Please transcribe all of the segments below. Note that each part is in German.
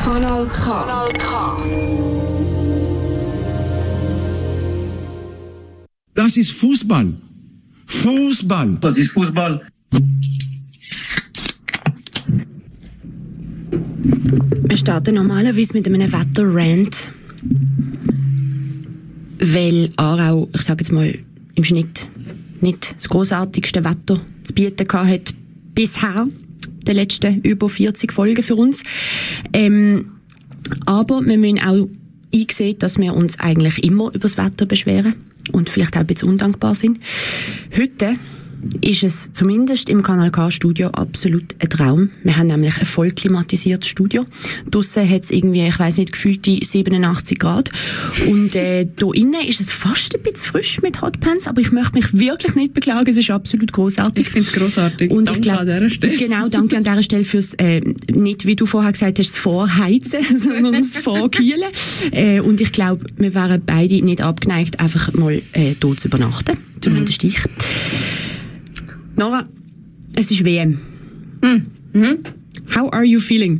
Kanal K. Kanal K. Das ist Fußball. Fußball. Was ist Fußball? Wir starten normalerweise mit einem Wetter-Rant, weil Aarau, ich sage jetzt mal, im Schnitt nicht das grossartigste Wetter zu bieten hat bisher, den letzten über 40 Folgen für uns. Aber wir müssen auch einsehen, dass wir uns eigentlich immer über das Wetter beschweren und vielleicht auch ein bisschen undankbar sind. Heute ist es zumindest im Kanal K-Studio absolut ein Traum. Wir haben nämlich ein voll klimatisiertes Studio. Draussen hat es irgendwie, ich weiss nicht, gefühlte 87 Grad. Und hier innen ist es fast ein bisschen frisch mit Hotpants, aber ich möchte mich wirklich nicht beklagen, es ist absolut grossartig. Ich finde es grossartig. Und danke an dieser Stelle. Genau, danke an dieser Stelle fürs, nicht wie du vorher gesagt hast, das Vorheizen, sondern das Vorkühlen. Und ich glaube, wir wären beide nicht abgeneigt, einfach mal hier zu übernachten. Zumindest ich. Nora, es ist WM. How are you feeling?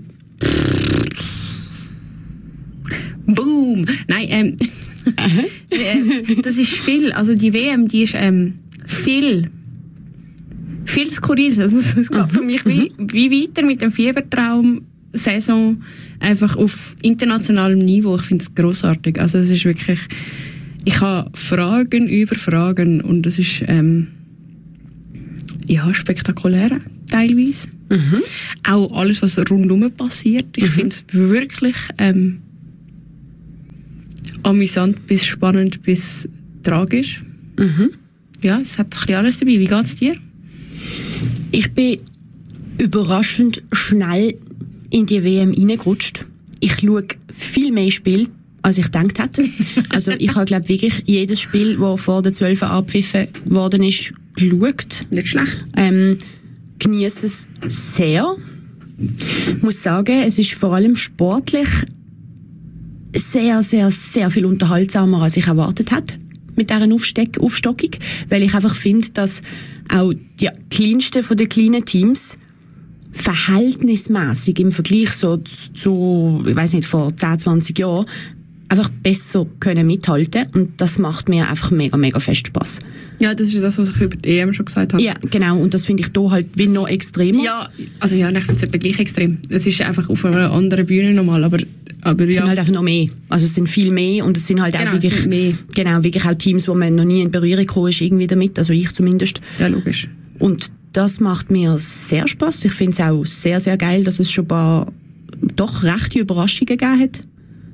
Boom! Nein, das ist viel. Also die WM, die ist viel skurril. Also es geht für mich wie weiter mit dem Fiebertraum-Saison einfach auf internationalem Niveau. Ich finde es grossartig. Also es ist wirklich, ich habe Fragen über Fragen und es ist spektakulär teilweise. Auch alles, was rundherum passiert. Ich finde es wirklich amüsant bis spannend bis tragisch. Ja, es hat ein bisschen alles dabei. Wie geht es dir? Ich bin überraschend schnell in die WM reingerutscht. Ich schaue viel mehr Spiele, als ich gedacht hätte. Also ich habe, glaube wirklich jedes Spiel, das vor der 12 abgepfiffen worden ist, geschaut. Nicht schlecht. Genieße es sehr. Ich muss sagen, es ist vor allem sportlich sehr, sehr, sehr viel unterhaltsamer, als ich erwartet hätte mit dieser Aufstockung, weil ich einfach finde, dass auch die kleinsten von den kleinen Teams verhältnismäßig im Vergleich so zu, ich weiß nicht, vor 10, 20 Jahren einfach besser können mithalten und das macht mir einfach mega, mega fest Spass. Ja, das ist das, was ich über die EM schon gesagt habe. Ja, genau, und das finde ich hier halt wie noch extremer. Ja, also ja, ich finde es etwa gleich extrem. Es ist einfach auf einer anderen Bühne normal, aber es ja. sind halt einfach noch mehr. Also es sind viel mehr und es sind halt auch wirklich, mehr. Genau, wirklich auch Teams, wo man noch nie in Berührung gekommen ist, irgendwie damit, also ich zumindest. Ja, logisch. Und das macht mir sehr Spass. Ich finde es auch sehr, sehr geil, dass es schon ein paar doch rechte Überraschungen gegeben hat.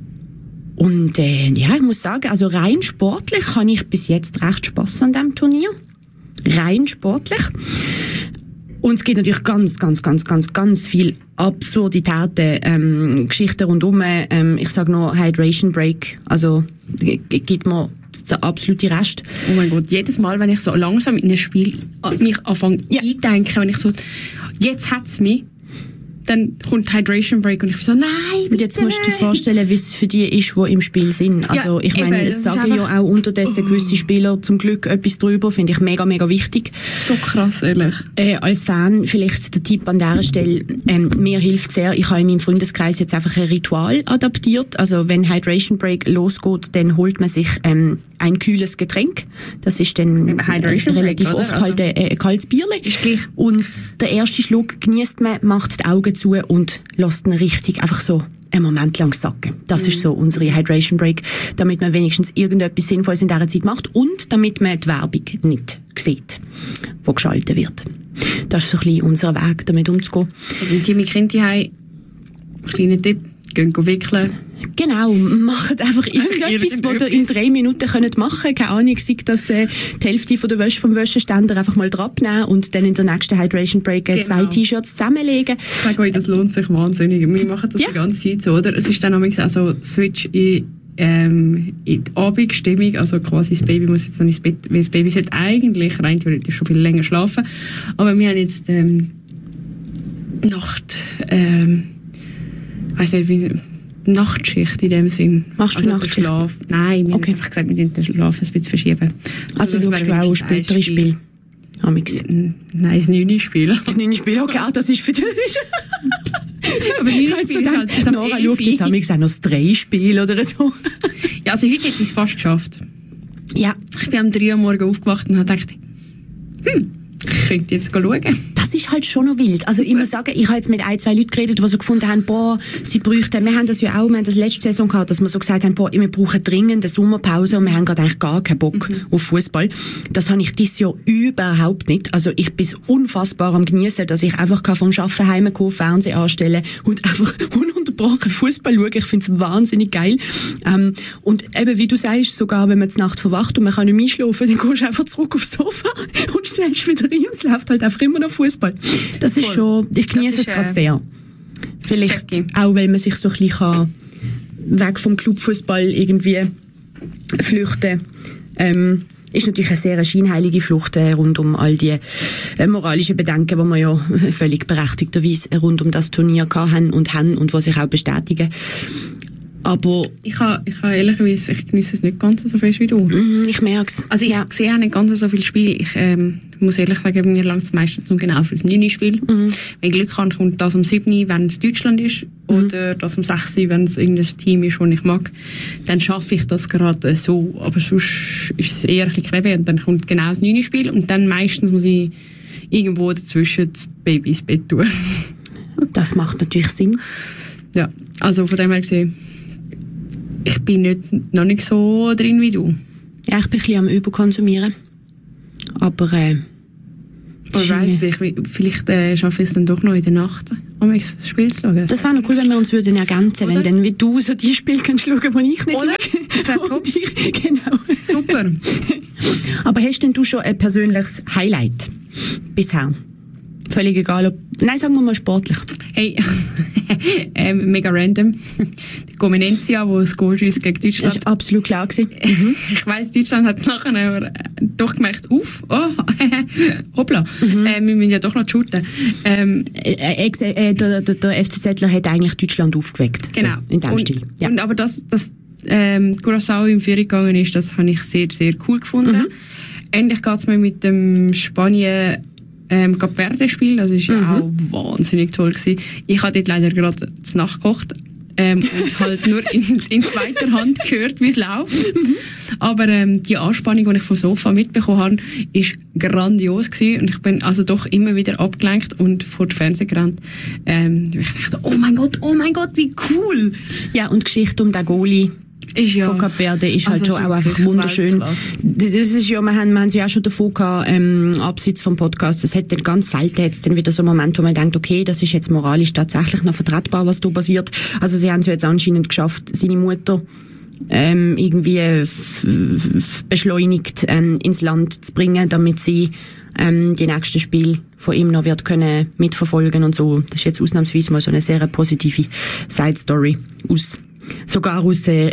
Und ja, ich muss sagen, also rein sportlich habe ich bis jetzt recht Spass an diesem Turnier. Rein sportlich. Und es gibt natürlich ganz viel Absurditäten, Geschichten rundherum. Ich sage noch Hydration Break. Also gibt mir der absolute Rest. Oh mein Gott, jedes Mal, wenn ich so langsam in ein Spiel mich anfange eindenken, wenn ich so, jetzt hat es mich, dann kommt Hydration Break und ich bin so, nein, und jetzt musst du dir vorstellen, wie es für die ist, die im Spiel sind. Also ich meine, es sagen ja auch unterdessen gewisse Spieler zum Glück etwas drüber, finde ich mega, mega wichtig. So krass, ehrlich. Als Fan vielleicht der Tipp an dieser Stelle, mir hilft sehr, ich habe in meinem Freundeskreis jetzt einfach ein Ritual adaptiert. Also wenn Hydration Break losgeht, dann holt man sich ein kühles Getränk. Das ist dann relativ Break, oft halt ein kaltes Bierchen. Ist gleich. Und der erste Schluck genießt man, macht die Augen zu und lässt ihn richtig einfach so einen Moment lang sacken. Das ist so unsere Hydration Break, damit man wenigstens irgendetwas Sinnvolles in dieser Zeit macht und damit man die Werbung nicht sieht, die geschaltet wird. Das ist so ein bisschen unser Weg, damit umzugehen. Also die mit Kindern, kleiner Tipp, gehen wickeln. Genau, macht einfach irgendetwas, was ihr in 3 Minuten machen könnt. Keine Ahnung, sei das die Hälfte von der Wäsche vom Wäscheständer einfach mal abnehmen und dann in der nächsten Hydration Break 2 T-Shirts zusammenlegen. Ich sage euch, das lohnt sich wahnsinnig. Wir machen das die ganze Zeit so, oder? Es ist dann auch so Switch in die Abendstimmung, also quasi das Baby muss jetzt noch ins Bett, weil das Baby sollte eigentlich rein theoretisch schon viel länger schlafen, aber wir haben jetzt Nachtschicht in dem Sinn. Machst du Nachtschicht? Schlaf. Nein, wir haben einfach gesagt, wir müssen den Schlaf ein bisschen verschieben. Also schaust du auch spätere Spiele? Nein, das 9. Spiel. Das 9. Spiel, okay, das ist für dich. Aber Ich habe so gedacht, Nora schaut jetzt auch noch das Drehspiel oder so. Ja, also heute hätte ich es fast geschafft. Ja. Ich bin um 3 Uhr morgens aufgewacht und habe gedacht, ich könnte jetzt schauen. Das ist halt schon noch wild. Also ich muss sagen, ich habe jetzt mit 1, 2 Leuten geredet, die so gefunden haben, boah, sie bräuchten, wir haben das ja auch, wir haben das letzte Saison gehabt, dass wir so gesagt haben, boah, wir brauchen dringend eine Sommerpause und wir haben gerade eigentlich gar keinen Bock auf Fußball. Das habe ich dieses Jahr überhaupt nicht. Also ich bin unfassbar am Genießen, dass ich einfach vom Arbeiten heimkommen, Fernsehen anstellen und einfach ununterbrochen Fußball schauen. Ich finde es wahnsinnig geil. Und eben, wie du sagst, sogar wenn man die Nacht verwacht und man kann nicht mehr einschlafen, dann gehst du einfach zurück aufs Sofa und stellst wieder rein. Es läuft halt einfach immer noch Fußball. Das ist schon, ich genieße es gerade sehr. Vielleicht auch, weil man sich so ein bisschen weg vom Clubfußball irgendwie flüchten kann. Ist natürlich eine sehr scheinheilige Flucht rund um all die moralischen Bedenken, die wir ja völlig berechtigterweise rund um das Turnier haben und was sich auch bestätigen. Aber ich habe ehrlicherweise, ich genieße es nicht ganz so fest wie du. Ich merke es. Also ich sehe auch nicht ganz so viel Spiel. Ich muss ehrlich sagen, mir langt es meistens nur genau für das 9-Spiel. Wenn ich Glück habe, kommt das um 7, wenn es Deutschland ist, oder das um 6, wenn es irgendein Team ist, das ich mag. Dann schaffe ich das gerade so. Aber sonst ist es eher ein bisschen krebs. Und dann kommt genau das 9-Spiel und dann meistens muss ich irgendwo dazwischen das Baby ins Bett tun. Das macht natürlich Sinn. Ja, also von dem her gesehen, ich bin noch nicht so drin wie du. Ja, ich bin ein bisschen am Überkonsumieren. Aber wer weiss, vielleicht schaffe ich es dann doch noch in der Nacht, um das Spiel zu schauen. Das wäre noch cool, wenn wir uns würden ergänzen würden, wenn dann wie du so die Spiele kannst schauen, die ich nicht schaue. Das wäre top. Genau. Super. Aber hast denn du schon ein persönliches Highlight bisher? Völlig egal, ob... Nein, sagen wir mal sportlich. Hey, mega random. Die Comenencia, die das Goal schiesst gegen Deutschland. Das war absolut klar gewesen. Ich weiss, Deutschland hat nachher aber doch gemerkt, hoppla, wir müssen ja doch noch shooten. Der FCZler hat eigentlich Deutschland aufgeweckt. Genau. So, in dem Stil. Ja. Und aber dass Curaçao in Führung gegangen ist, das habe ich sehr, sehr cool gefunden. Ähnlich geht es mir mit dem Spanien Cap Verde-Spiel, das war auch wahnsinnig toll gewesen. Ich habe dort leider gerade zu Nacht gekocht und halt nur in zweiter Hand gehört, wie es läuft. Aber die Anspannung, die ich vom Sofa mitbekommen habe, ist grandios gewesen. Und ich bin also doch immer wieder abgelenkt und vor den Fernseher gerannt. Ich dachte, oh mein Gott, wie cool! Ja, und die Geschichte um den Goalie von Cap Verde ist halt schon auch einfach wunderschön. Das ist ja, wir haben es ja auch schon davon gehabt, abseits vom Podcast, es hat dann ganz selten jetzt dann wieder so einen Moment, wo man denkt, okay, das ist jetzt moralisch tatsächlich noch vertretbar, was da passiert. Also sie haben es ja jetzt anscheinend geschafft, seine Mutter irgendwie beschleunigt ins Land zu bringen, damit sie die nächsten Spiele von ihm noch wird können mitverfolgen und so. Das ist jetzt ausnahmsweise mal so eine sehr positive Side-Story sogar aus der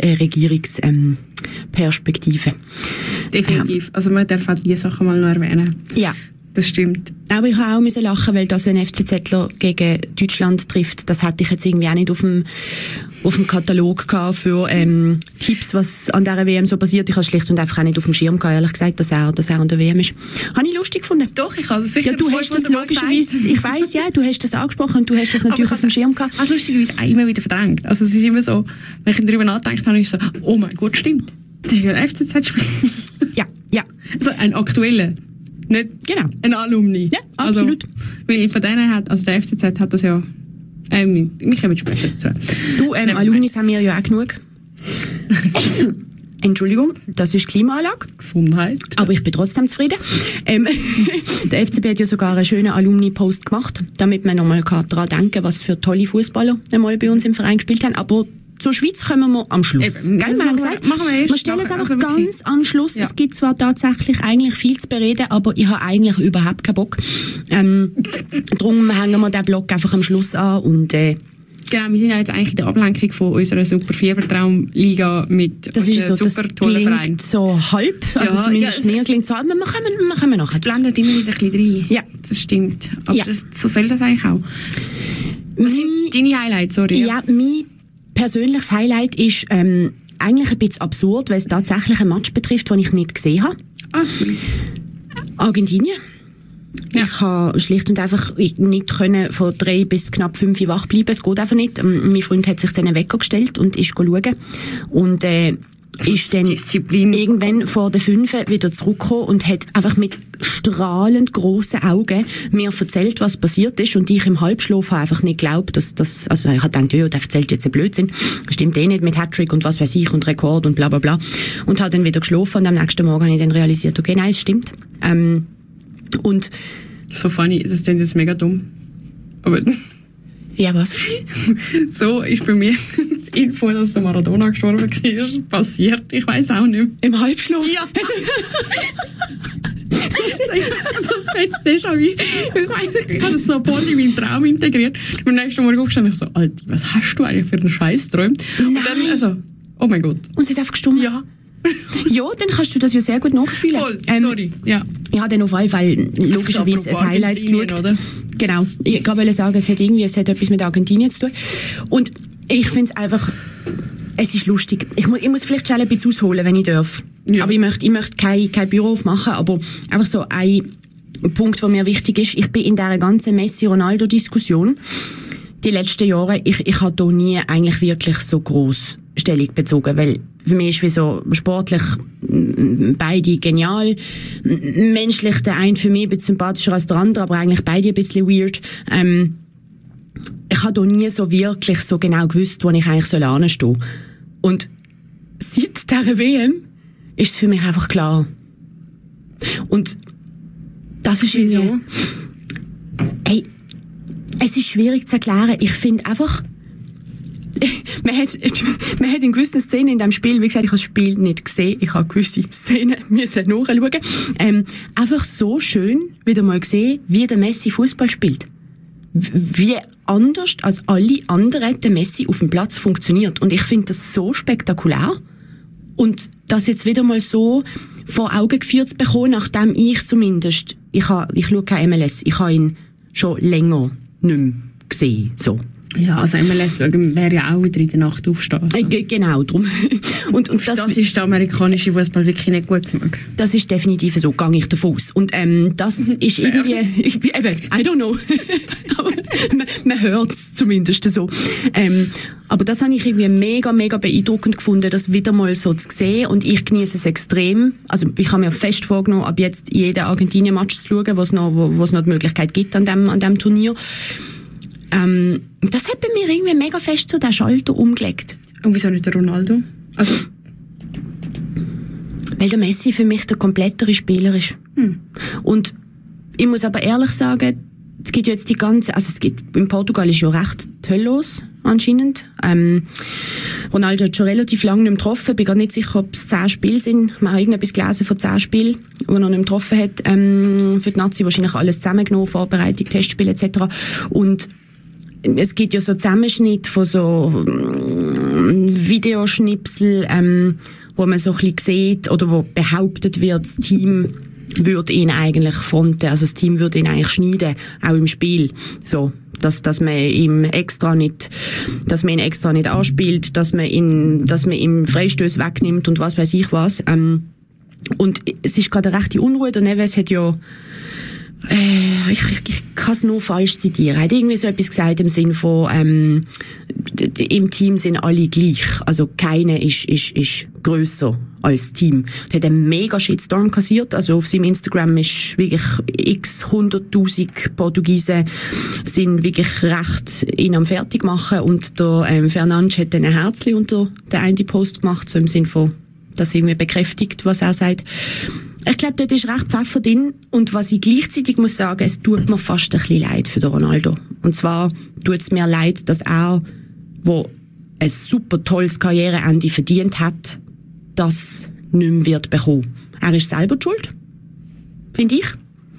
Regierungsperspektive. Definitiv. Also man darf auch diese Sachen mal noch erwähnen. Ja. Das stimmt. Aber ich habe auch lachen, weil das ein FCZler gegen Deutschland trifft. Das hatte ich jetzt irgendwie auch nicht auf dem Katalog gehabt für Tipps, was an dieser WM so passiert. Ich habe schlicht und einfach auch nicht auf dem Schirm gehabt, ehrlich gesagt, dass er an der WM ist. Habe ich lustig gefunden. Doch, ich habe es sicher. Ja, du hast das logischerweise, ich weiss, ja, du hast das angesprochen und du hast das natürlich auf dem Schirm gehabt. Also lustigerweise auch immer wieder verdrängt. Also es ist immer so, wenn ich darüber nachdenke, habe ich so, oh mein Gott, stimmt. Das ist ja ein FCZ-Spiel. Ja. Also ein aktueller. Nicht genau. Ein Alumni. Ja, absolut. Also, weil von denen hat, also der FCZ hat das ja, wir kommen später dazu. Du, Alumnis haben wir ja auch genug. Entschuldigung, das ist Klimaanlage. Gesundheit. Aber ich bin trotzdem zufrieden. Der FCB hat ja sogar einen schönen Alumni-Post gemacht, damit man nochmal daran denken kann, was für tolle Fußballer einmal bei uns im Verein gespielt haben. Aber zur Schweiz kommen wir am Schluss. Eben, wir haben gesagt, wir stellen es einfach ganz am Schluss. Ja. Es gibt zwar tatsächlich eigentlich viel zu bereden, aber ich habe eigentlich überhaupt keinen Bock. Darum hängen wir den Blog einfach am Schluss an und genau, wir sind ja jetzt eigentlich in der Ablenkung von unserer Super Fiebertraum-Liga mit das ist so, super tollen Verein. So halb, also zumindest mir klingt so halb, wir kommen nachher. Es blendet immer wieder ein bisschen rein. Ja. Das stimmt. Aber so soll das eigentlich auch. Was sind deine Highlights? Sorry. Ja, mein persönliches Highlight ist eigentlich ein bisschen absurd, weil es tatsächlich ein Match betrifft, den ich nicht gesehen habe. Ach. Argentinien. Ich habe schlicht und einfach nicht können von 3 bis knapp 5 Uhr wach bleiben. Es geht einfach nicht. Mein Freund hat sich dann einen Wecker gestellt und ist schauen. Und ist dann irgendwann vor der 5 wieder zurückgekommen und hat einfach mit strahlend grossen Augen mir erzählt, was passiert ist. Und ich im Halbschlaf habe einfach nicht geglaubt, dass also ich habe gedacht, ja, der erzählt jetzt einen Blödsinn. Stimmt nicht mit Hattrick und was weiß ich und Rekord und bla bla bla. Und habe dann wieder geschlafen und am nächsten Morgen habe ich dann realisiert, okay, nein, es stimmt. Und so funny, das klingt jetzt mega dumm. Aber ja, was? so ist bei mir die Info, dass der Maradona gestorben war, passiert. Ich weiss auch nicht. Im Halbschlaf? Ja. Das ist déjà vu. Ich weiss, ich habe das so voll in meinen Traum integriert. Und am nächsten Morgen aufgestanden ich so, Alter, was hast du eigentlich für einen Scheiß geträumt? Und dann also, oh mein Gott. Und sie hat einfach gestummt? Ja. Ja, dann kannst du das ja sehr gut nachfühlen. Voll, sorry. Ja. Ich habe dann auf jeden Fall logischerweise ein Highlights geschaut. Oder? Genau. Ich wollte sagen, es hat etwas mit Argentinien zu tun. Und ich finde es einfach, es ist lustig. Ich muss vielleicht schon ein bisschen ausholen, wenn ich darf. Ja. Aber ich möchte kein Büro aufmachen, aber einfach so ein Punkt, der mir wichtig ist. Ich bin in dieser ganzen Messi-Ronaldo-Diskussion die letzten Jahre, ich habe da nie eigentlich wirklich so gross Stellung bezogen, weil für mich ist wie so sportlich beide genial, menschlich der eine für mich ein bisschen sympathischer als der andere, aber eigentlich beide ein bisschen weird. Ich habe da nie so wirklich so genau gewusst, wo ich eigentlich anstehen soll. Und seit dieser WM ist es für mich einfach klar. Und das ist wie so. Ey, es ist schwierig zu erklären. Ich finde einfach, man hat in gewissen Szenen in diesem Spiel, wie gesagt, ich habe das Spiel nicht gesehen, ich habe gewisse Szenen müssen nachschauen, einfach so schön wieder mal gesehen, wie der Messi Fußball spielt. Wie anders als alle anderen der Messi auf dem Platz funktioniert. Und ich finde das so spektakulär. Und das jetzt wieder mal so vor Augen geführt zu bekommen, nachdem ich zumindest, ich schaue kein MLS, ich habe ihn schon länger nicht mehr gesehen, so. Ja, also MLS wäre ja auch wieder in der Nacht aufstehen. Also. Genau, drum. und das ist der amerikanische Fußball wirklich nicht gut gemacht. Das ist definitiv so, gehe ich davon aus. Und das ist irgendwie, I don't know, aber man hört es zumindest so. Aber das habe ich irgendwie mega, mega beeindruckend gefunden, das wieder mal so zu sehen. Und ich genieße es extrem. Also ich habe mir fest vorgenommen, ab jetzt jeden Argentinien-Match zu schauen, wo es noch die Möglichkeit gibt an dem Turnier. Das hat bei mir irgendwie mega fest so den Schalter umgelegt. Und wieso nicht der Ronaldo? Also weil der Messi für mich der komplettere Spieler ist. Und ich muss aber ehrlich sagen, es gibt ja jetzt in Portugal ist ja recht die Hölle los, anscheinend. Ronaldo hat schon relativ lange nicht mehr getroffen. Ich bin gar nicht sicher, ob es 10 Spiele sind. Man hat irgendetwas gelesen von 10 Spielen, die er noch nicht mehr getroffen hat. Für die Nazi wahrscheinlich alles zusammengenommen, Vorbereitung, Testspiele etc. Und es gibt ja so Zusammenschnitte von so Videoschnipsel, wo man so ein bisschen sieht oder wo behauptet wird, das Team würde ihn eigentlich fronten, also das Team würde ihn eigentlich schneiden, auch im Spiel. So, dass man ihn extra nicht anspielt, dass man ihm Freistöße wegnimmt und was weiß ich was. Und es ist gerade eine rechte Unruhe. Der Neves hat ja ich kann es nur falsch zitieren. Er hat irgendwie so etwas gesagt im Sinn von im Team sind alle gleich. Also keiner ist grösser als Team. Er hat einen mega Shitstorm kassiert. Also auf seinem Instagram ist wirklich x 100'000 Portugiesen sind wirklich recht ihn am fertig machen. Und der Fernandes hat dann ein Herzchen unter den einen Post gemacht, so im Sinn von, das irgendwie bekräftigt, was er sagt. Ich glaube, dort ist recht Pfeffer drin. Und was ich gleichzeitig muss sagen, es tut mir fast ein bisschen leid für den Ronaldo. Und zwar tut es mir leid, dass er, wo ein super tolles Karriereende verdient hat, das nicht mehr wird bekommen. Er ist selber schuld, finde ich.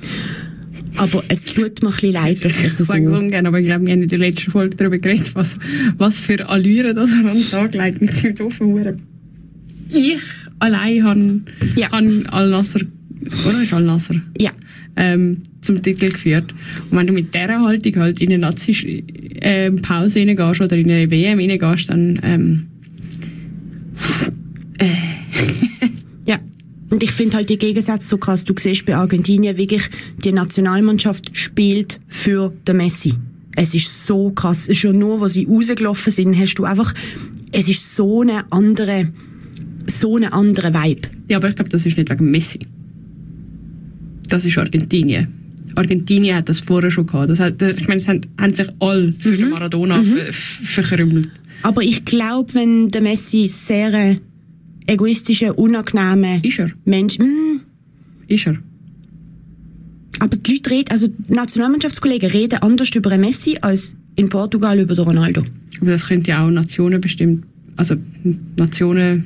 Aber es tut mir ein bisschen leid, dass das so... Ich sage es ungern, aber ich glaube, wir haben in der letzten Folge darüber geredet, was für Allüren das er an den Tag legt mit seinem doofen Huren. Ich allein habe Al-Nassr, oder ist Al-Nassr? Ja. Zum Titel geführt. Und wenn du mit dieser Haltung halt in eine Nazi-Pause reingehst oder in eine WM reingehst, dann ja. Und ich finde halt die Gegensätze so krass. Du siehst bei Argentinien wirklich, die Nationalmannschaft spielt für den Messi. Es ist so krass. Schon nur, wo sie rausgelaufen sind, hast du einfach, es ist so eine andere Vibe. Ja, aber ich glaube, das ist nicht wegen Messi. Das ist Argentinien. Argentinien hat das vorher schon gehabt. Ich meine, es haben sich alle für den Maradona verkrümmelt. Aber ich glaube, wenn der Messi sehr egoistische, unangenehme Mensch... Ist er. Aber die Leute reden, also die Nationalmannschaftskollegen reden anders über den Messi als in Portugal über den Ronaldo. Aber das könnte ja auch Nationen bestimmt, also Nationen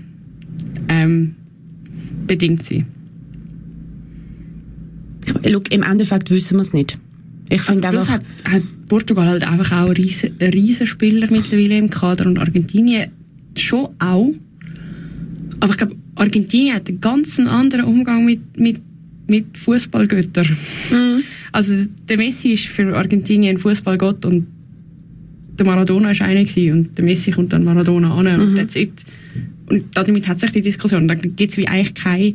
bedingt sein. Look, im Endeffekt wissen wir es nicht. Ich finde also einfach... hat Portugal halt einfach auch riesen Spieler mittlerweile im Kader und Argentinien schon auch. Aber ich glaube, Argentinien hat einen ganz anderen Umgang mit Fußballgöttern. Mhm. Also der Messi ist für Argentinien ein Fußballgott und der Maradona war einer gewesen, und der Messi kommt dann Maradona an und that's it. Und damit hat sich die Diskussion. Da gibt es wie eigentlich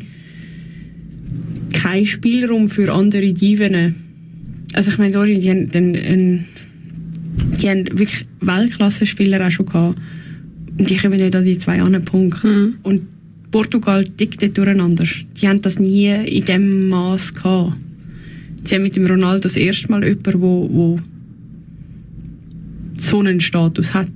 kein Spielraum für andere Diven. Also ich meine, sorry, die haben wirklich Weltklasse-Spieler auch schon gehabt. Und die kommen nicht an die 2 anderen Punkte. Mhm. Und Portugal tickt dort durcheinander. Die haben das nie in diesem Maß gehabt. Sie haben mit dem Ronaldo das erste Mal jemanden, der so einen Status hat.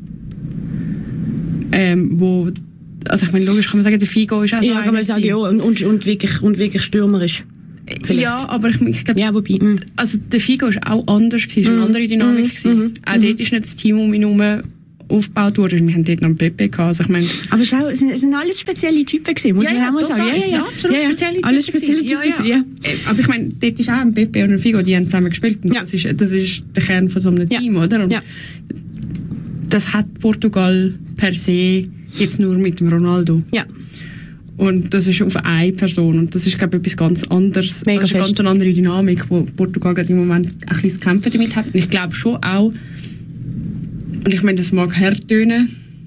Also ich meine, logisch kann man sagen, der Figo ist auch so. Ja, kann man sagen, ja, und wirklich stürmerisch. Vielleicht. Ja, aber ich glaube, ja, wobei, also der Figo war auch anders, war eine andere Dynamik. Auch dort ist nicht das Team um ihn herum aufgebaut worden. Wir haben dort noch einen Pepe gehabt. Also ich meine, aber schau, es sind alles spezielle Typen gewesen, muss man auch mal sagen. Ja, absolut spezielle Typen. Alles spezielle Typen. Ja. Aber ich meine, dort ist auch ein Pepe und ein Figo, die haben zusammen gespielt. Und das ist der Kern von so einem Team, oder? Und das hat Portugal per se jetzt nur mit dem Ronaldo. Ja. Und das ist auf eine Person. Und das ist, glaube ich, etwas ganz anderes. Mega das ist eine fest. ganz andere Dynamik, wo Portugal gerade im Moment ein bisschen zu kämpfen damit hat. Und ich glaube schon auch, und ich meine, das mag hart tönen,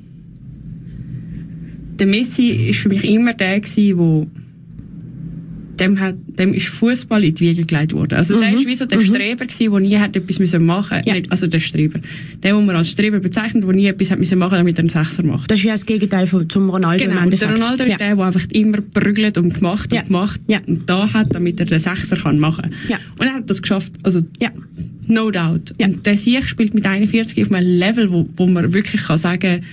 der Messi war für mich immer der gewesen, dem ist Fußball in die Wiege gelegt worden. Also der ist wie so der Streber gewesen, der nie hat etwas machen musste. Ja. Also der Streber. Der man als Streber bezeichnet, der nie etwas hat machen musste, damit er einen Sechser macht. Das ist ja das Gegenteil zum Ronaldo Genau, im Endeffekt. der Ronaldo ist der einfach immer prügelt und gemacht und da hat, damit er den Sechser kann machen. Ja. Und er hat das geschafft. Also, no doubt. Ja. Und der Sieg spielt mit 41 auf einem Level, wo man wirklich kann sagen,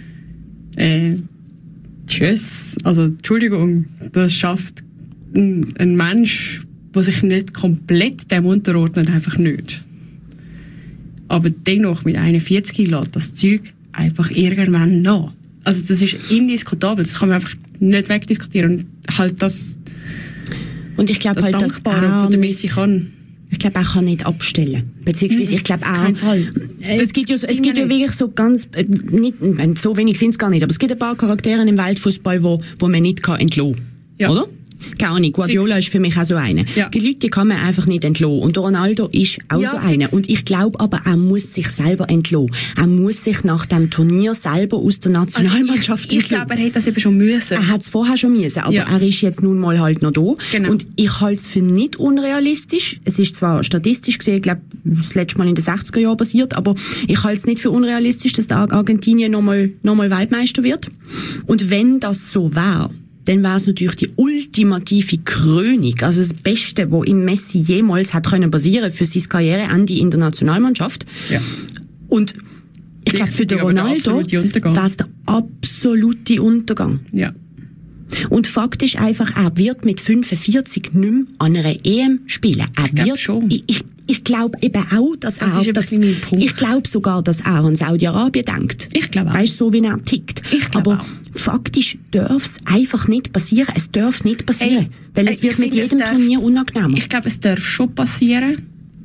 tschüss, also Entschuldigung, das schafft ein Mensch, der sich nicht komplett dem unterordnet, einfach nicht. Aber dennoch mit 41 lässt das Zeug einfach irgendwann nach. Also das ist indiskutabel, das kann man einfach nicht wegdiskutieren. Und halt das, und ich glaube halt, dass was der Messi kann. Ich glaube, er kann nicht abstellen. Beziehungsweise, ich glaube auch... Es gibt ja wirklich so ganz... Nicht, so wenig sind es gar nicht, aber es gibt ein paar Charaktere im Weltfußball, wo man nicht entlassen kann. Ja. Oder? Keine Ahnung, Guardiola ist für mich auch so einer. Ja. Die Leute, die kann man einfach nicht entlassen. Und Ronaldo ist auch so einer. Und ich glaube aber, er muss sich selber entlassen. Er muss sich nach dem Turnier selber aus der Nationalmannschaft entlassen. Ich glaube, er hätte das eben schon müssen. Er hat es vorher schon müssen, aber er ist jetzt nun mal halt noch da. Genau. Und ich halte es für nicht unrealistisch. Es ist zwar statistisch gesehen, ich glaube, das letzte Mal in den 60er Jahren passiert, aber ich halte es nicht für unrealistisch, dass der Argentinien nochmal Weltmeister wird. Und wenn das so wäre, dann wäre es natürlich die ultimative Krönung, also das Beste, was im Messi jemals hat können passieren für sein Karriereende in der Nationalmannschaft. Ja. Und ich glaube, für den Ronaldo wäre es der absolute Untergang. Ja. Und Fakt ist einfach, er wird mit 45 nicht mehr an einer EM spielen. Er wird schon. Ich glaube eben auch, dass ich glaube sogar, dass er an Saudi-Arabien denkt. Ich glaube auch. Weißt du, so wie er tickt. Aber auch. Faktisch darf es einfach nicht passieren. Es darf nicht passieren. Weil es wird mit jedem Turnier unangenehmer. Ich glaube, es darf schon passieren.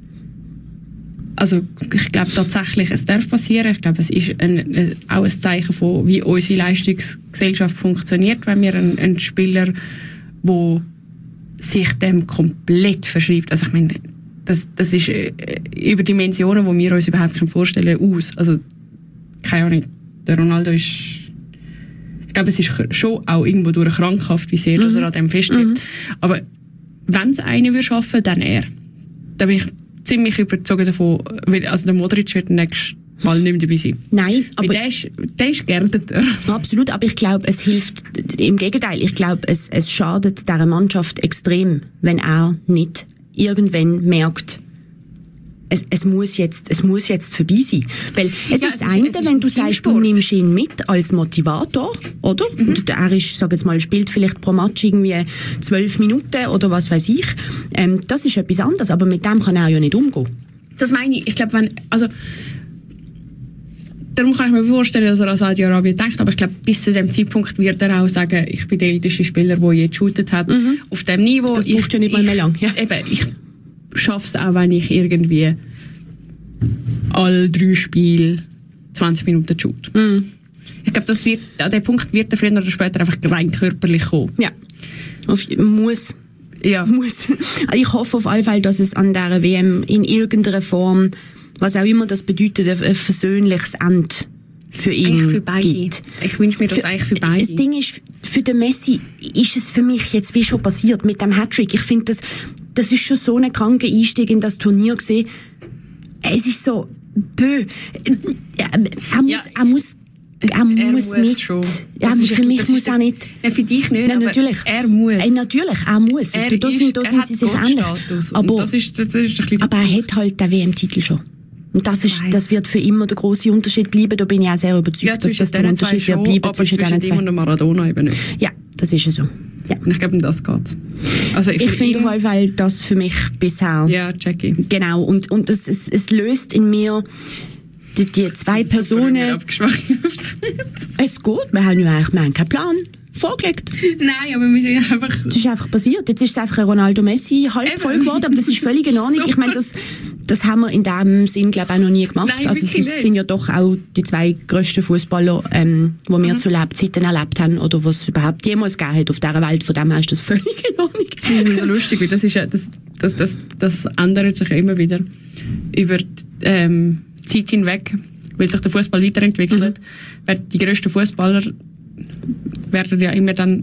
Also, ich glaube tatsächlich, es darf passieren. Ich glaube, es ist auch ein Zeichen von, wie unsere Leistungsgesellschaft funktioniert, wenn wir einen Spieler, der sich dem komplett verschreibt. Also, ich meine, das ist über Dimensionen, die wir uns überhaupt vorstellen können, aus. Also, keine Ahnung, der Ronaldo ist... Ich glaube, es ist schon auch irgendwo durch krankhaft, wie sehr dass er an dem festhält. Aber wenn es einer würde schaffen, dann er. Da bin ich ziemlich überzeugt davon, weil also der Modric wird nächstes Mal nicht mehr dabei sein. Nein, aber der ist geerdeter. Absolut, aber ich glaube, es hilft, im Gegenteil, ich glaube, es schadet dieser Mannschaft extrem, wenn er nicht irgendwann merkt, es muss jetzt vorbei sein. Weil es ist das eine, wenn du sagst, du nimmst ihn mit als Motivator, oder? Und er ist, sag jetzt mal, spielt vielleicht pro Match irgendwie 12 Minuten oder was weiß ich. Das ist etwas anderes, aber mit dem kann er ja nicht umgehen. Das meine ich. Ich glaube, darum kann ich mir vorstellen, dass er an Saudi-Arabien denkt, aber ich glaube, bis zu dem Zeitpunkt wird er auch sagen, ich bin der älteste Spieler, der je geshootet hat. Auf dem Niveau. Das braucht ja nicht mal mehr lang. Ja. Eben, ich schaffe es auch, wenn ich irgendwie alle 3 Spiele 20 Minuten shoot. Ich glaube, an dem Punkt wird er früher oder später einfach rein körperlich kommen. Ja, muss. Ja. Muss. Ich hoffe auf alle Fälle, dass es an dieser WM in irgendeiner Form, was auch immer das bedeutet, ein versöhnliches Ende für ihn eigentlich für beide. Gibt. Ich wünsche mir das eigentlich für beide. Das Ding ist, für den Messi ist es für mich jetzt wie schon passiert mit dem Hattrick. Ich finde, das ist schon so ein kranker Einstieg in das Turnier gewesen. Es ist so bö. Er muss nicht. Schon. Ja, für mich muss er nicht. Ja, für dich nicht, Nein, natürlich. Er muss. Natürlich, er muss. Da sind sie sich ähnlich. Aber das ist ein bisschen aber er hat halt den WM-Titel schon. Und das wird für immer der grosse Unterschied bleiben. Da bin ich auch sehr überzeugt, dass das der Unterschied wird bleiben zwischen den zwei. Und Maradona eben nicht. Ja, das ist ja so. Ja. Und ich glaube, um das geht. Also ich finde auf jeden Fall das für mich bisher. Ja, Jackie. Genau. Und es löst in mir die zwei Personen. Es geht. Wir haben ja eigentlich keinen Plan vorgelegt. Nein, aber wir sind einfach... Es ist einfach passiert. Jetzt ist es einfach eine Ronaldo-Messi-Halbfolge geworden, aber das ist völlig in Ordnung. Ich meine, das haben wir in diesem Sinn, glaube ich, auch noch nie gemacht. Nein, also es sind ja doch auch die 2 grössten Fußballer, die wir zu Lebzeiten erlebt haben oder was es überhaupt jemals gegeben hat auf dieser Welt. Von dem her ist das völlig in Ordnung. Das ist so lustig, weil das ist ja, das ändert sich ja immer wieder über die Zeit hinweg, weil sich der Fußball weiterentwickelt. Die grössten Fußballer werden ja immer dann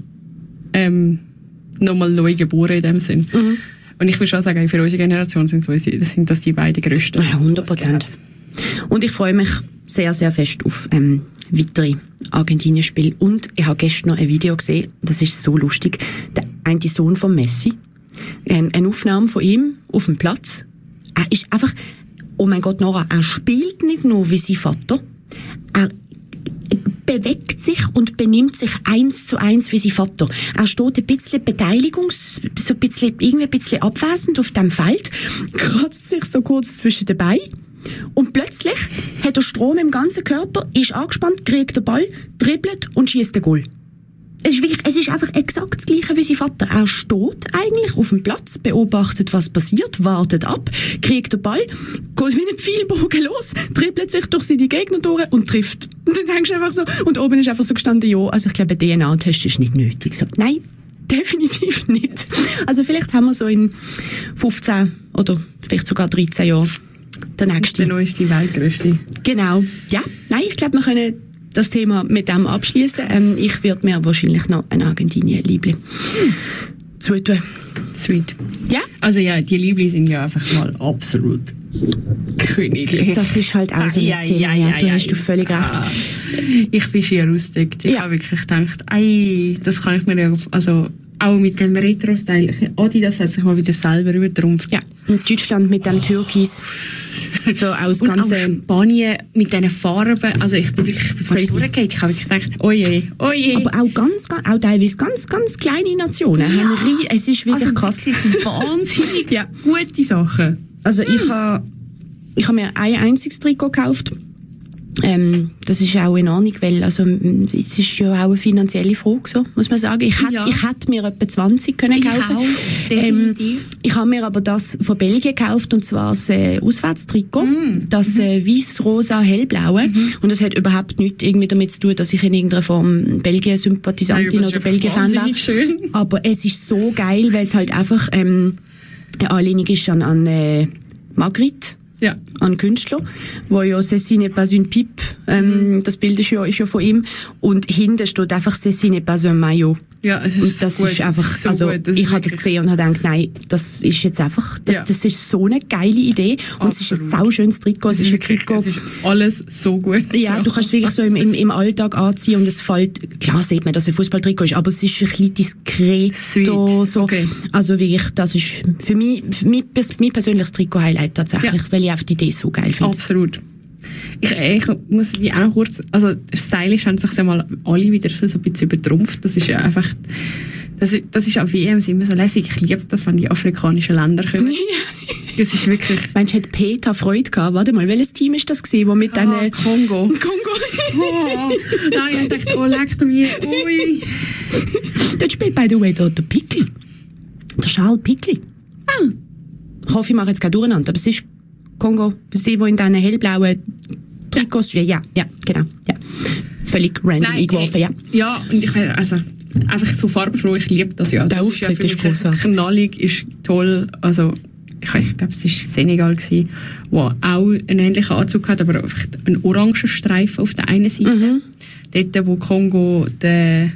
nochmal neu geboren in dem Sinn. Und ich würde schon sagen, für unsere Generation sind das die beiden grössten. Ja, 100%. Und ich freue mich sehr, sehr fest auf weitere Argentinien-Spiele. Und ich habe gestern noch ein Video gesehen, das ist so lustig. Der eine Sohn von Messi, eine Aufnahme von ihm auf dem Platz. Er ist einfach, oh mein Gott, Nora, er spielt nicht nur wie sein Vater, er bewegt sich und benimmt sich 1:1 wie sein Vater. Er steht ein bisschen irgendwie ein bisschen abwesend auf dem Feld, kratzt sich so kurz zwischen den Beinen und plötzlich hat er Strom im ganzen Körper, ist angespannt, kriegt den Ball, dribbelt und schießt den Goal. Es ist einfach exakt das Gleiche wie sein Vater. Er steht eigentlich auf dem Platz, beobachtet, was passiert, wartet ab, kriegt den Ball, geht wie ein Pfeilbogen los, dribbelt sich durch seine Gegner durch und trifft. Und dann denkst du einfach so, und oben ist einfach so gestanden, ja, also ich glaube, ein DNA-Test ist nicht nötig. So, nein, definitiv nicht. Also vielleicht haben wir so in 15 oder vielleicht sogar 13 Jahren der nächste. Der neueste, Weltgrößte. Genau. Ja, nein, ich glaube, wir können das Thema mit dem abschließen. Ich werde mir wahrscheinlich noch ein Argentinien-Liebling zutun. Sweet. Ja? Also ja, die Liebling sind ja einfach mal absolut königlich. Das ist halt auch so ein Thema. Ja, du hast völlig recht. Ich bin schier ausgedeckt. Ich habe wirklich gedacht, das kann ich mir ja, also auch mit dem Retro-Style. Adidas hat sich mal wieder selber übertrumpft. Ja, und Deutschland mit dem Türkis. So aus und ganzen auch Spanien mit diesen Farben. Also ich bin fast durchgegangen. Ich habe wirklich gedacht, oje. Aber auch teilweise ganz kleine Nationen. Ja. Es ist wirklich krass. Wahnsinnig gute Sachen. Also ich habe mir ein einziges Trikot gekauft. Das ist auch in Ordnung, weil also, es ist ja auch eine finanzielle Frage, so, muss man sagen. Ich hätte mir etwa 20 können kaufen. Ich habe mir aber das von Belgien gekauft, und zwar das Auswärtstrikot. Das weiß-rosa-hellblaue. Und das hat überhaupt nichts irgendwie damit zu tun, dass ich in irgendeiner Form Belgien-Sympathisantin oder Belgien-Fan war. Aber es ist so geil, weil es halt einfach eine Anlehnung ist an Magritte. Ja. Ein Künstler, wo ja «Ceci n'est pas une pipe», das Bild ist ja von ihm, und hinten steht einfach «Ceci n'est pas un maillot». Ja, es ist und das gut, ist einfach, so also gut, das ich ist habe das gesehen und habe gedacht, nein, das ist jetzt einfach, das ist so eine geile Idee und es ist ein sauschönes Trikot, es ist ein Trikot. Es ist alles so gut. Ja, du kannst es wirklich so im Alltag anziehen und es fällt, klar sieht man, dass es ein Fußballtrikot ist, aber es ist ein bisschen diskret. So. Okay. Also wirklich, das ist für mich mein persönliches Trikot-Highlight tatsächlich, weil ich einfach die Idee so geil finde. Absolut. Ich muss wie auch noch kurz, also stylisch haben sich ja mal alle wieder so ein bisschen übertrumpft. Das ist ja einfach, das ist auf WMs immer so lässig. Ich liebe das, wenn die afrikanischen Länder kommen. Das ist wirklich... Meinst du, hat Peter Freude gehabt? Warte mal, welches Team ist das gewesen, wo mit diesen... Kongo. Nein, ich dachte, oh, leck du mir, ui. Dort spielt, by the way, der Pickel. Der Charles Pickel. Ich hoffe, ich mache jetzt keine durcheinander, aber es ist Kongo, sie, die in diesen hellblauen Trikots, ja, genau, ja. Völlig random eingeworfen, ja. Ja, und ich wäre, also, einfach so farbenfroh, ich liebe das ja. Der das Auftritt ist großartig. Knallig, ist toll, also, ich glaube, es war Senegal, wo auch einen ähnlichen Anzug hat, aber einfach einen orangen Streifen auf der einen Seite. Dort, wo Kongo den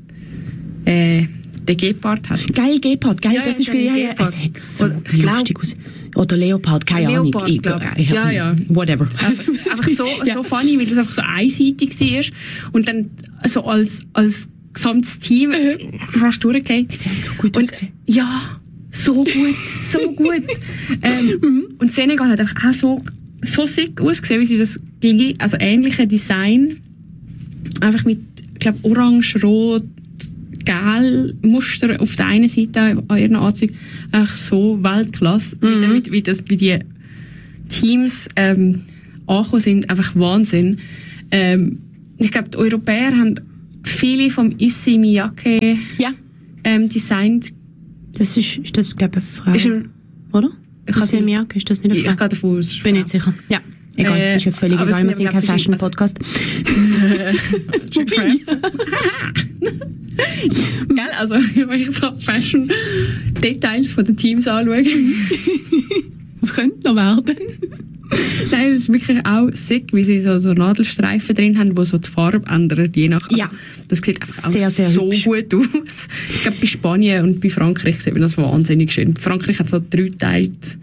Gepard hat. Geil, Gepard, geil, ja, das ist wie es hat so lustig aus. Oder Leopard, keine Ahnung. Ja. Whatever. Einfach so funny, weil das einfach so einseitig war. Und dann so als gesamtes Team fast durchgehen. Sie haben so gut ausgesehen. Ja, so gut. Und Senegal hat einfach auch so sick ausgesehen, wie sie das also ähnliche Design. Einfach mit, ich glaube, orange, rot, gel Muster auf der einen Seite an ihren Anzügen, einfach so Weltklasse, wie die Teams angekommen sind, einfach Wahnsinn. Ich glaube, die Europäer haben viele vom Issey Miyake designt. Das ist das, glaube ich, eine Frau, oder? Issey Miyake, ist das nicht eine Frau? Ich gehe davon aus. Bin nicht sicher. Ja. Egal, ist ja völlig egal, wir sind kein Fashion-Podcast. Gell, also wenn ich so Fashion-Details von den Teams anschaue. Das könnte noch werden. Nein, es ist wirklich auch sick, wie sie so Nadelstreifen drin haben, die so die Farbe ändern, je nach... Also, das sieht einfach sehr, sehr so hübsch. Gut aus. Ich glaube, bei Spanien und bei Frankreich sieht man das wahnsinnig schön. Frankreich hat so dreiteilt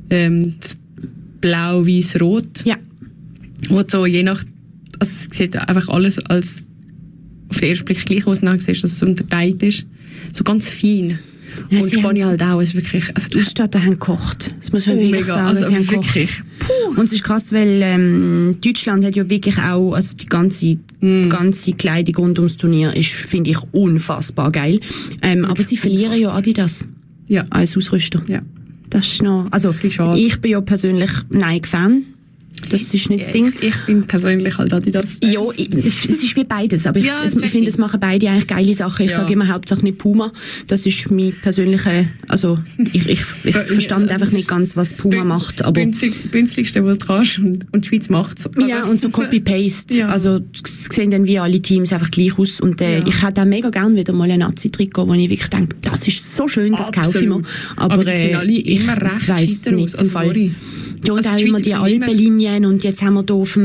blau, weiß, rot. Ja. Wo so je nach... Also es sieht einfach alles als auf den ersten Blick gleich aus, und dann siehst du, dass es unterteilt ist. So ganz fein. Ja, und Spanien halt auch. Ist wirklich, also die Ausstatter haben gekocht. Das muss man wirklich sagen. Also sie haben wirklich. Gekocht. Und es ist krass, weil Deutschland hat ja wirklich auch, also die ganze Kleidung rund ums Turnier ist, finde ich, unfassbar geil. Aber sie verlieren ja Adidas als Ausrüster. Ja. Das ist noch, also ich bin ja persönlich Nike-Fan. Das ist nicht das Ding. Ich bin persönlich halt Adidas. Ja, es ist wie beides. Aber ich finde, es machen beide eigentlich geile Sachen. Ich sage immer Hauptsache nicht Puma. Das ist mein persönlicher, also ich verstand einfach nicht ganz, was Puma macht. Das aber Bünzligste, was du kannst, und die Schweiz macht es. Also, ja, und so Copy-Paste. Ja. Also sehen dann wie alle Teams einfach gleich aus. Und ich hätte auch mega gerne wieder mal ein Nazi-Trikot, wo ich wirklich denke, das ist so schön, das kaufe ich mir. Aber die sind alle immer recht weiss nicht, aus. Also, sorry. Ja, und also auch immer die Alpenlinien, und jetzt haben wir hier auf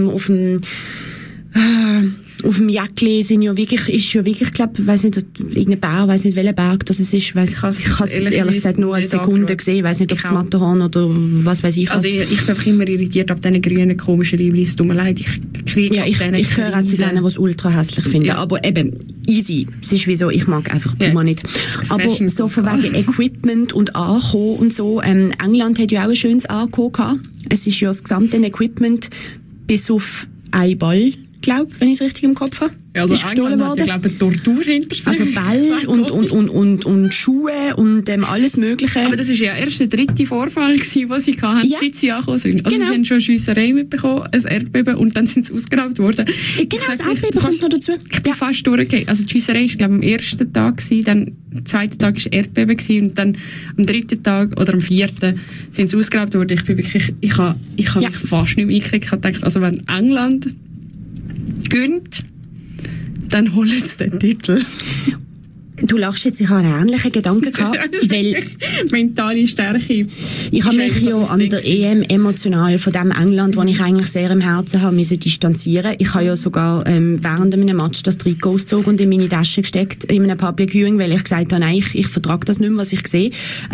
dem Jäckli ist ja wirklich, glaube ich, weiss nicht, irgendein Berg, weiss nicht, welcher Berg das ist. Ich habe es ehrlich gesagt nur eine Sekunde gesehen, weiss nicht, ob es Matterhorn oder was weiß ich. Also ich bin einfach immer irritiert ab diesen grünen komischen Liebling. Es tut mir leid, ich höre auch zu denen, die es ultra hässlich finden. Ja. Aber eben, easy. Es ist wie so, ich mag einfach Puma nicht. Aber so von wegen Equipment und Ankommen und so, England hat ja auch ein schönes Ankommen gehabt. Es ist ja das gesamte Equipment bis auf einen Ball, glaube ich, wenn ich es richtig im Kopf habe. Ja, also ist gestohlen worden. Ich glaube, eine Tortur hinter sich. Also Ball und Schuhe und alles Mögliche. Aber das war ja erst der dritte Vorfall, den sie hatten, seit sie angekommen sind. Also sie haben schon eine Schiesserei mitbekommen, ein Erdbeben, und dann sind sie ausgeraubt worden. Genau, das Erdbeben kommt noch dazu. Ich bin fast durchgegangen. Also die Schiesserei war, glaube ich, am ersten Tag, dann am zweiten Tag war Erdbeben und dann am dritten Tag oder am vierten sind sie ausgeraubt worden. Ich bin wirklich, ich habe mich fast nicht mehr eingekriegt. Ich habe gedacht, also wenn England gönnt, dann holen sie den Titel. Du lachst jetzt, ich habe einen ähnlichen Gedanken gehabt, weil mentale Stärke. ich habe mich ja an der EM emotional von dem England, das ich eigentlich sehr im Herzen habe, müssen distanzieren. Ich habe ja sogar während einem Match das Trikot ausgezogen und in meine Tasche gesteckt, in einem Public Viewing, weil ich gesagt habe, nein, ich vertrage das nicht mehr, was ich sehe.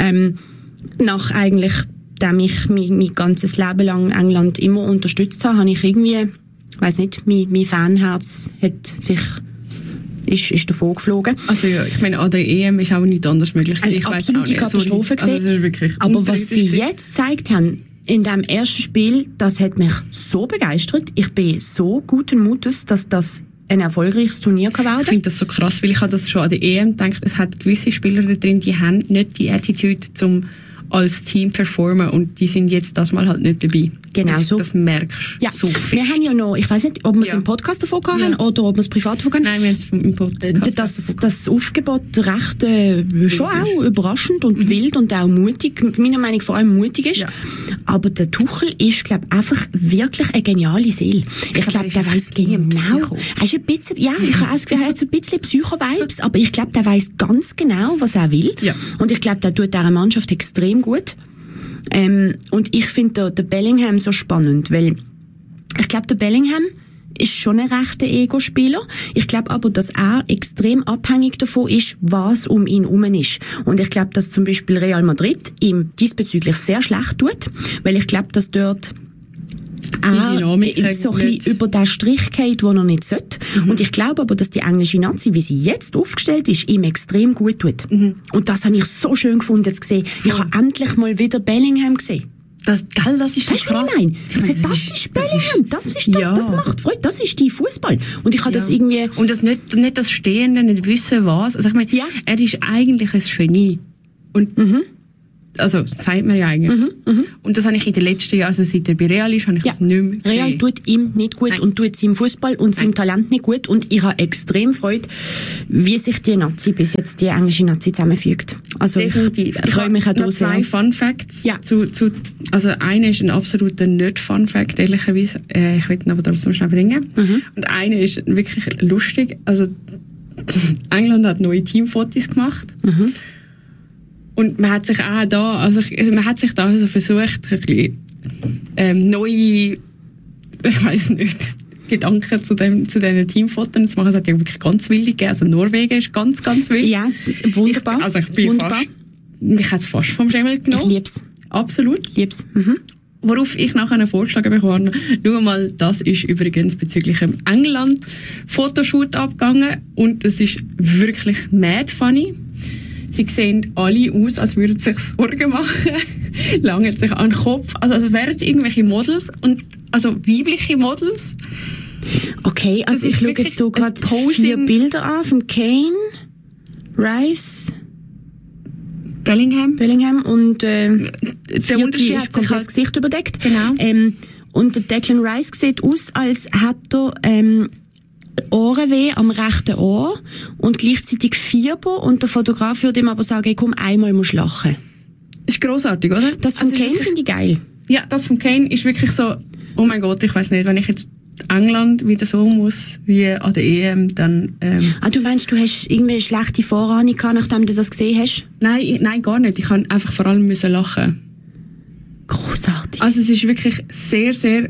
Nach eigentlich, dem ich mein ganzes Leben lang England immer unterstützt habe ich irgendwie, ich weiss nicht, mein Fanherz hat sich ist davon geflogen. Also ja, ich meine, an der EM ist auch nichts anderes möglich. Also ich absolute Katastrophe gesehen. Also das ist wirklich aber was sie jetzt gezeigt haben, in dem ersten Spiel, das hat mich so begeistert. Ich bin so guten Mutes, dass das ein erfolgreiches Turnier werden kann. Ich finde das so krass, weil ich habe das schon an der EM gedacht, es hat gewisse Spieler da drin, die haben nicht die Attitude zum als Team performen und die sind jetzt das Mal halt nicht dabei. Genau so. Das merkst du so fest. Wir haben ja noch, ich weiss nicht, ob wir es im Podcast davon haben oder ob wir es privat davon haben. Nein, wir haben es im Podcast das Aufgebot recht schon auch überraschend und wild und auch mutig, meiner Meinung nach vor allem mutig ist. Ja. Aber der Tuchel ist, glaube ich, einfach wirklich eine geniale Seele. Ich glaube, der weiss genau. Er ist ein bisschen, ja, ich habe das Gefühl, er hat so ein bisschen Psycho-Vibes, aber ich glaube, der weiss ganz genau, was er will. Ja. Und ich glaube, der tut dieser Mannschaft extrem gut. Und ich finde den Bellingham so spannend, weil ich glaube, der Bellingham ist schon ein rechter Ego-Spieler. Ich glaube aber, dass er extrem abhängig davon ist, was um ihn herum ist. Und ich glaube, dass zum Beispiel Real Madrid ihm diesbezüglich sehr schlecht tut, weil ich glaube, dass dort so ein bisschen über den Strich geht, den er nicht sollte. Und ich glaube aber, dass die englische Nazi, wie sie jetzt aufgestellt ist, ihm extrem gut tut. Und das habe ich so schön gefunden zu sehen. Ich habe endlich mal wieder Bellingham gesehen. Das ist so krass. Das ist Bellingham. Das macht Freude. Das ist die Fußball. Und ich habe das irgendwie... Und das nicht das Stehende, nicht wissen was. Also ich meine, er ist eigentlich ein Genie. Und also, sagt man ja eigentlich. Und das habe ich in den letzten Jahren, also seit er bei Real ist, habe ich das nicht mehr gesehen. Real tut ihm nicht gut und tut seinem Fußball und seinem Talent nicht gut. Und ich habe extrem Freude, wie sich die Nazi bis jetzt, die englische Nazi zusammenfügt. Also, definitiv. Ich freue mich auch noch zwei Fun Facts. Ja. Also, einer ist ein absoluter Nicht-Fun Fact, ehrlicherweise. Ich will ihn aber trotzdem schnell bringen. Und einer ist wirklich lustig. Also, England hat neue Teamfotos gemacht. Und man hat sich auch da, also versucht, ein bisschen, neue, ich weiss nicht, Gedanken zu diesen Teamfotos zu machen. Es hat ja wirklich ganz wilde gegeben. Also Norwegen ist ganz, ganz wild. Ja, wunderbar. Ich bin wunderbar. Ich hätte es fast vom Schemmel genommen. Ich lieb's. Absolut. Lieb's. Worauf ich nachher vorgeschlagen bekomme, schau mal, das ist übrigens bezüglich dem England-Fotoshoot abgegangen und das ist wirklich mad funny. Sie sehen alle aus, als würden sie sich Sorgen machen, langen sich an den Kopf, also wären es irgendwelche Models, also weibliche Models. Okay, also ich schaue jetzt gerade 4 Bilder an von Kane, Rice, Bellingham und der Unterschied ist komplett das Gesicht überdeckt. Genau. Und der Declan Rice sieht aus, als hätte er Ohrenweh am rechten Ohr und gleichzeitig Fieber und der Fotograf würde ihm aber sagen, hey, komm, einmal musst du lachen. Das ist grossartig, oder? Das von Kane finde ich geil. Ja, das von Kane ist wirklich so, oh mein Gott, ich weiss nicht, wenn ich jetzt England wieder so muss wie an der EM, dann... du meinst, du hast irgendwie eine schlechte Vorahnung gehabt, nachdem du das gesehen hast? Nein, gar nicht. Ich kann einfach vor allem lachen. Grossartig. Also es ist wirklich sehr, sehr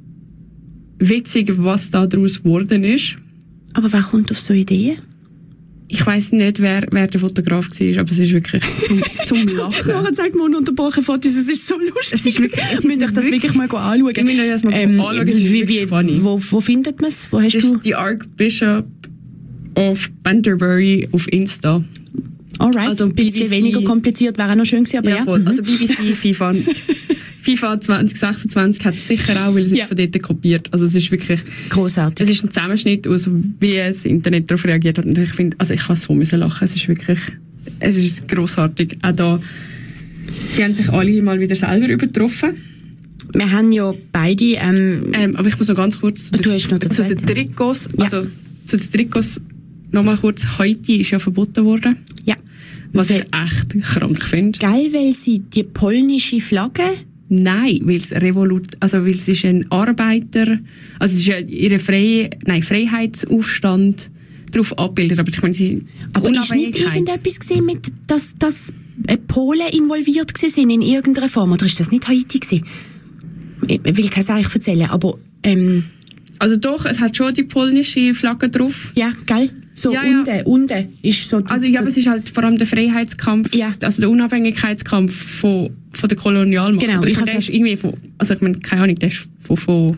witzig, was da daraus geworden ist. Aber wer kommt auf so Ideen? Ich weiss nicht, wer der Fotograf war, aber es ist wirklich zum Lachen. Laura zeigt mir ununterbrochen Fotos, es ist so lustig. Ich möchte das wirklich mal anschauen. Ich möchte das mal anschauen, es ist wirklich funny. Wo findet man es? Wo hast das du? Die Archbishop of Canterbury auf Insta. Alright, also ein bisschen weniger kompliziert, wäre auch noch schön gewesen, aber ja. Voll. Also BBC, FIFA 2026 hat es sicher auch, weil es von dort kopiert. Also es ist wirklich... Grossartig. Es ist ein Zusammenschnitt aus, wie das Internet darauf reagiert hat. Und ich finde, also ich kann so lachen. Es ist wirklich... Es ist grossartig. Auch da... Sie haben sich alle mal wieder selber übertroffen. Wir haben ja beide... aber ich muss noch ganz kurz zu den Trikots... Ja. Also zu den Trikots nochmal kurz. Haiti ist ja verboten worden. Ja. Was ich echt krank finde. Geil, weil sie die polnische Flagge... Nein, weil es ist ein Arbeiter, also es ist ja ihre Freiheitsaufstand darauf abbildet. Aber ich meine, aber ist nicht irgendetwas gesehen mit, dass Polen involviert sind in irgendeiner Form? Oder ist das nicht Haiti gewesen? Ich will kein Zeichen erzählen, aber... Also doch, es hat schon die polnische Flagge drauf. Ja, gell? So unten ist so... Also ja, aber es ist halt vor allem der Freiheitskampf, also der Unabhängigkeitskampf von der Kolonialmacht. Genau. Aber der ist irgendwie von... Also ich meine, keine Ahnung, der ist von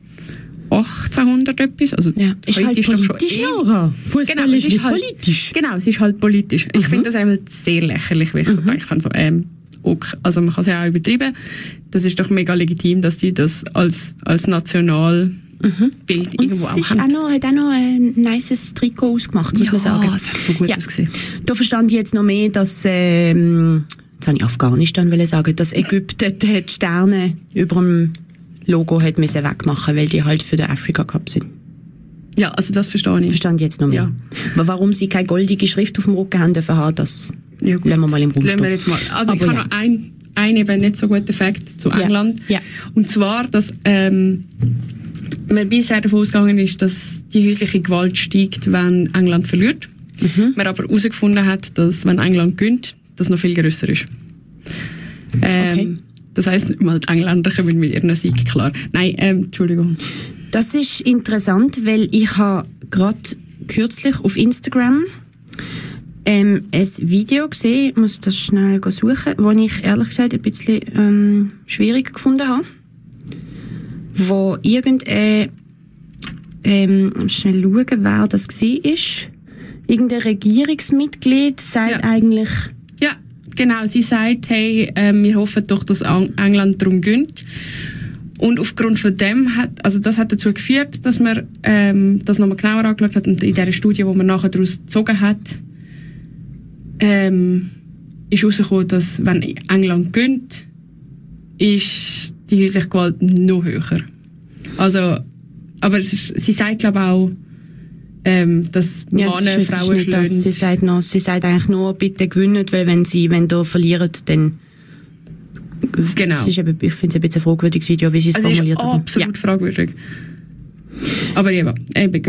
1800 etwas. Also ja, ist heute halt ist politisch, Nora. Fußball ist nicht politisch. Genau, es ist halt politisch. Ich finde das einmal sehr lächerlich, weil ich so denke, so, okay, also man kann es ja auch übertreiben. Das ist doch mega legitim, dass die das als Nationalbild irgendwo auch haben. Hat auch noch ein nices Trikot ausgemacht, muss man sagen. Ja, es hat so gut ausgesehen. Da verstand ich jetzt noch mehr, dass... jetzt habe ich Afghanistan sagen, dass Ägypten die Sterne über dem Logo hat müssen wegmachen, weil die halt für den Afrika Cup sind. Ja, also das verstehe ich. Verstand ich jetzt noch mehr. Ja. Aber warum sie keine goldige Schrift auf dem Rücken haben dürfen haben, das lassen wir mal im Raum stehen. Jetzt mal. Also ich habe noch einen eben nicht so guten Fakt zu England. Ja. Und zwar, dass man bisher davon ausgegangen ist, dass die häusliche Gewalt steigt, wenn England verliert. Man aber herausgefunden hat, dass wenn England gewinnt, das noch viel grösser ist. Okay. Das heisst nicht mal, die Engländer kommen mit ihren Sieg klar. Nein, Entschuldigung. Das ist interessant, weil ich habe gerade kürzlich auf Instagram ein Video gesehen, ich muss das schnell suchen, das ich ehrlich gesagt ein bisschen schwierig gefunden habe. Wo irgendein schnell schauen, wer das war. Irgendein Regierungsmitglied sagt eigentlich... Ja, genau. Sie sagt, hey, wir hoffen doch, dass England darum gönnt. Und aufgrund von dem das hat dazu geführt, dass man das nochmal genauer angeschaut hat. Und in dieser Studie, die man nachher daraus gezogen hat, ist herausgekommen, dass wenn England gönnt, ist die häusliche Gewalt noch höher. Also, aber sie sagt, glaube ich, auch, dass Männer Frauen schlagen. Sie sagt eigentlich nur, bitte gewinnen, weil wenn ihr verliert, dann... Genau. Ich finde es ein bisschen ein fragwürdiges Video, wie sie es formuliert haben. Absolut fragwürdig. Aber eben